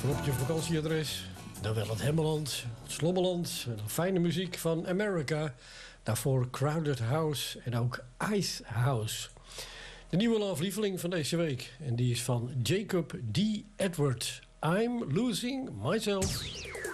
Op je vakantieadres, dan wel het Hemmeland, het Slommeland en fijne muziek van America. Daarvoor Crowded House en ook Ice House. De nieuwe lovelieveling van deze week. En die is van Jacob D. Edward. I'm Losing Myself.